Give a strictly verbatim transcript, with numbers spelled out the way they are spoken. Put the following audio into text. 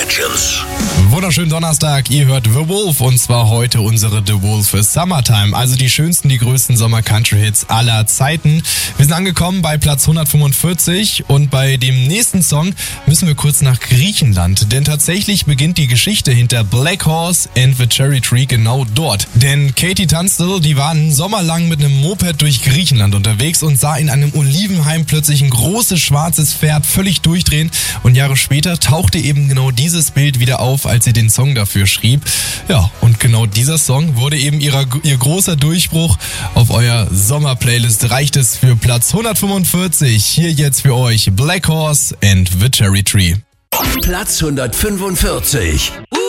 Legends. Wunderschönen Donnerstag, ihr hört The Wolf und zwar heute unsere The Wolf Summertime, also die schönsten, die größten Sommer-Country-Hits aller Zeiten. Wir sind angekommen bei Platz hundertfünfundvierzig und bei dem nächsten Song müssen wir kurz nach Griechenland, denn tatsächlich beginnt die Geschichte hinter Black Horse and the Cherry Tree genau dort. Denn Katie Tunstall, die war einen Sommer lang mit einem Moped durch Griechenland unterwegs und sah in einem Olivenhain plötzlich ein großes schwarzes Pferd völlig durchdrehen und Jahre später tauchte eben genau dieses Bild wieder auf, als sie den Song dafür schrieb. Ja, und genau dieser Song wurde eben ihrer, ihr großer Durchbruch. Auf euer Sommer-Playlist reicht es für Platz hundertfünfundvierzig. Hier jetzt für euch Black Horse and the Cherry Tree. Platz hundertfünfundvierzig.